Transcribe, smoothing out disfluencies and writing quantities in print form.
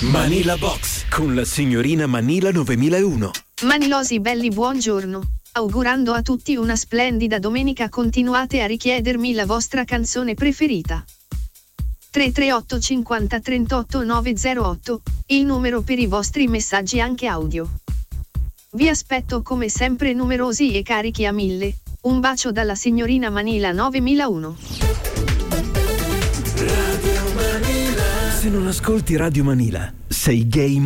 Manila Box con la signorina Manila 9001. Manilosi belli, buongiorno. Augurando a tutti una splendida domenica, continuate a richiedermi la vostra canzone preferita. 338 50 38 908, il numero per i vostri messaggi anche audio. Vi aspetto come sempre numerosi e carichi a 1000. Un bacio dalla signorina Manila 9001. Se non ascolti Radio Manila, sei gay